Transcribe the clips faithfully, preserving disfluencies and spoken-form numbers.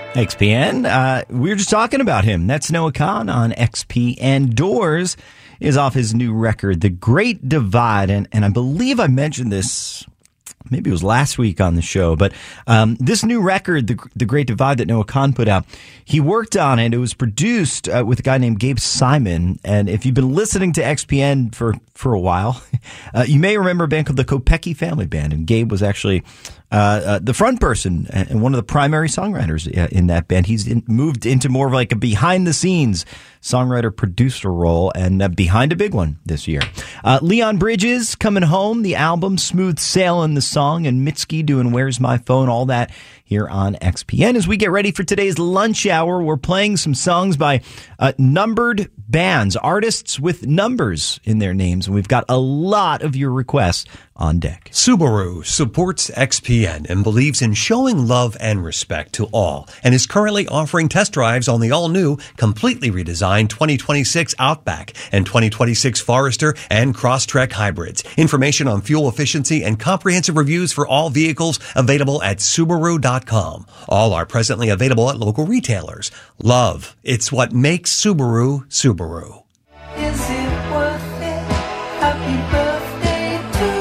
X P N. Uh, we were just talking about him. That's Noah Kahan on X P N. Doors is off his new record, The Great Divide. And, and I believe I mentioned this, maybe it was last week on the show, but um, this new record, The, the Great Divide that Noah Kahan put out, he worked on it. It was produced uh, with a guy named Gabe Simon. And if you've been listening to X P N for, for a while, uh, you may remember a band called the Kopecky Family Band. And Gabe was actually uh, uh, the front person and one of the primary songwriters in that band. He's in, moved into more of like a behind-the-scenes songwriter-producer role, and uh, behind a big one this year. Uh, Leon Bridges, Coming Home, the album, Smooth Sailing, the song, and Mitski doing Where's My Phone, all that here on X P N. As we get ready for today's lunch hour, we're playing some songs by uh, numbered bands, artists with numbers in their names, and we've got a lot of your requests on deck. Subaru supports X P N and believes in showing love and respect to all, and is currently offering test drives on the all-new, completely redesigned twenty twenty-six Outback and twenty twenty-six Forester and Crosstrek hybrids. Information on fuel efficiency and comprehensive reviews for all vehicles available at Subaru dot com. All are presently available at local retailers. Love, it's what makes Subaru, Subaru. Is it worth it? Happy birthday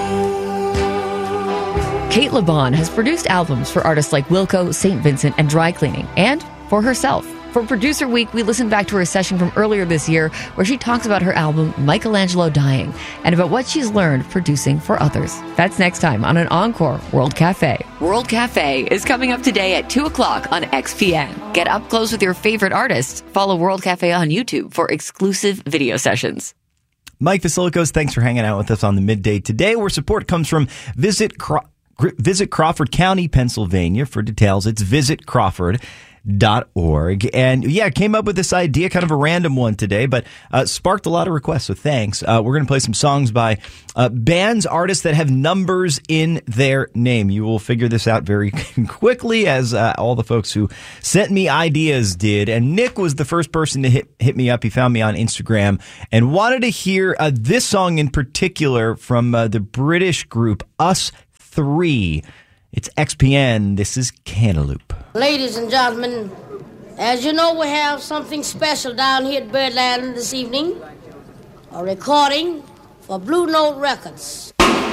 to Kate LeBon has produced albums for artists like Wilco, Saint Vincent, and Dry Cleaning, and for herself. For Producer Week, we listened back to her session from earlier this year where she talks about her album Michelangelo Dying and about what she's learned producing for others. That's next time on an Encore World Cafe. World Cafe is coming up today at two o'clock on X P N. Get up close with your favorite artists. Follow World Cafe on YouTube for exclusive video sessions. Mike Vasilikos, thanks for hanging out with us on the midday today, where support comes from Visit Cro- Visit Crawford County, Pennsylvania. For details, it's visit crawford dot org. And yeah, came up with this idea, kind of a random one today, but uh, sparked a lot of requests, so thanks. Uh, we're going to play some songs by uh, bands, artists that have numbers in their name. You will figure this out very quickly, as uh, all the folks who sent me ideas did. And Nick was the first person to hit, hit me up. He found me on Instagram and wanted to hear uh, this song in particular from uh, the British group Us Three. It's X P N. This is Cantaloupe. Ladies and gentlemen, as you know, we have something special down here at Birdland this evening. A recording for Blue Note Records.